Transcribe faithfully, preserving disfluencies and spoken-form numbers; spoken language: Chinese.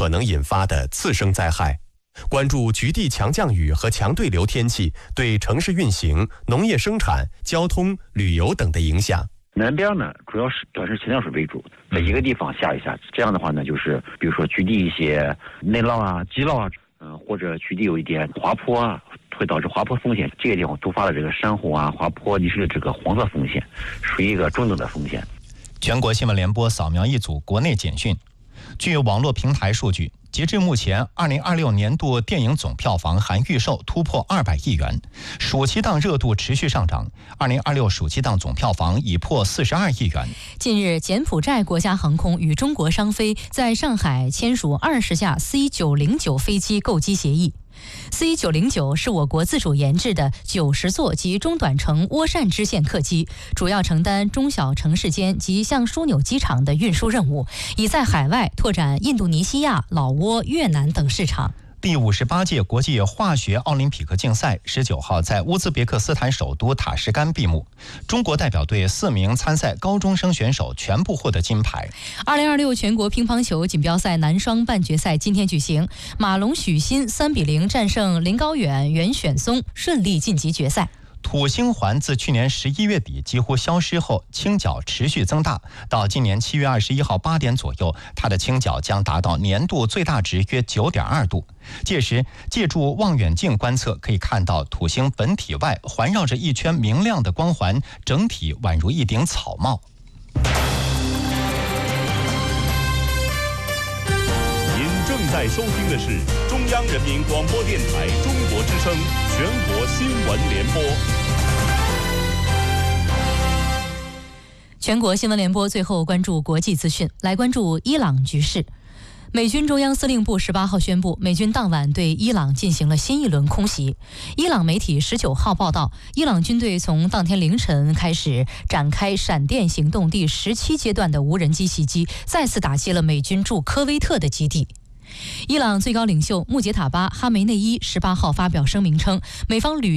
可能引发的次生灾害。关注局地强降雨和强对流天气对城市运行、农业生产、交通、旅游等的影响。 南边呢，主要是短时强降水为主，在一个地方下一下，这样的话呢，就是比如说局地一些内涝啊、积涝啊，嗯、呃，或者局地有一点滑坡啊，会导致滑坡风险，这个地方突发了这个山洪啊、滑坡泥石的这个黄色风险，属于一个中等的风险。 全国新闻联播扫描一组国内简讯。据网络平台数据，截至目前，二零二六年度电影总票房含预售突破二百亿元，暑期档热度持续上涨。二零二六暑期档总票房已破四十二亿元。 近日，柬埔寨国家航空与中国商飞在上海签署二十架 C 九零九飞机购机协议。C 九零九是我国自主研制的九十座及中短程涡扇支线客机，主要承担中小城市间及向枢纽机场的运输任务，已在海外拓展印度尼西亚、老挝、越南等市场。 第五十八届国际化学奥林匹克竞赛十九号在乌兹别克斯坦首都塔什干闭幕，中国代表队四名参赛高中生选手全部获得金牌。 二零二六全国乒乓球锦标赛男双半决赛今天举行，马龙许昕三比零战胜林高远、袁选松，顺利晋级决赛。 土星环自去年十一月底几乎消失后，倾角持续增大，到今年七月二十一号八点左右，它的倾角将达到年度最大值约九点二度。届时，借助望远镜观测，可以看到土星本体外环绕着一圈明亮的光环，整体宛如一顶草帽。 您正在收听的是中央人民广播电台中国之声全国新闻联播。 全国新闻联播最后关注国际资讯，来关注伊朗局势。美军中央司令部十八号宣布，美军当晚对伊朗进行了新一轮空袭。伊朗媒体十九号报道，伊朗军队从当天凌晨开始展开闪电行动第十七阶段的无人机袭击，再次打击了美军驻科威特的基地。伊朗最高领袖穆杰塔巴·哈梅内伊十八号发表声明称，美方屡